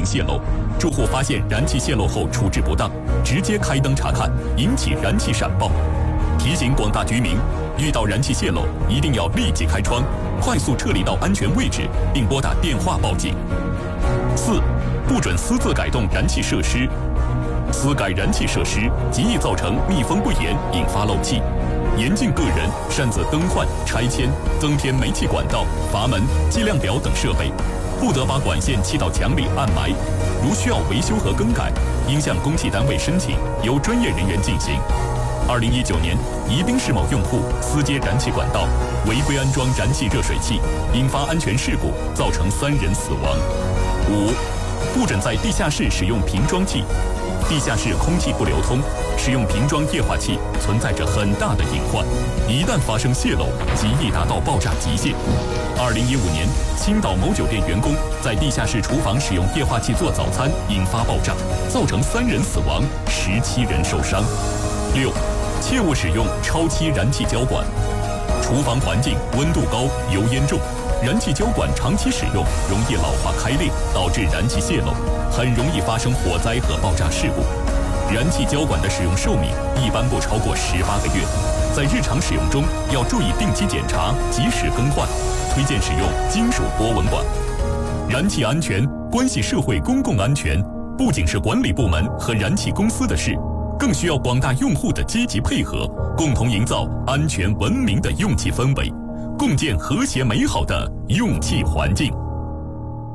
停泄漏。住户发现燃气泄漏后处置不当，直接开灯查看，引起燃气闪爆。提醒广大居民，遇到燃气泄漏，一定要立即开窗，快速撤离到安全位置，并拨打电话报警。4. 不准私自改动燃气设施。私改燃气设施极易造成密封不严，引发漏气。严禁个人擅自更换、拆迁、增添煤气管道、阀门、计量表等设备，不得把管线砌到墙里暗埋。如需要维修和更改，应向公契单位申请，由专业人员进行。2019年，宜宾市某用户私接燃气管道，违规安装燃气热水器，引发安全事故，造成3人死亡。5. 不准在地下室使用瓶装器。地下室空气不流通，使用瓶装液化气存在着很大的隐患，一旦发生泄漏，极易达到爆炸极限。2015年，青岛某酒店员工在地下室厨房使用液化气做早餐，引发爆炸，造成3人死亡，17人受伤。6. 切勿使用超期燃气浇管。厨房环境温度高、油烟重，燃气浇管长期使用容易老化开裂，导致燃气泄漏，很容易发生火灾和爆炸事故。燃气浇管的使用寿命一般不超过18个月，在日常使用中要注意定期检查，及时更换，推荐使用金属波纹管。燃气安全关系社会公共安全，不仅是管理部门和燃气公司的事，更需要广大用户的积极配合，共同营造安全文明的用气氛围，共建和谐美好的用气环境。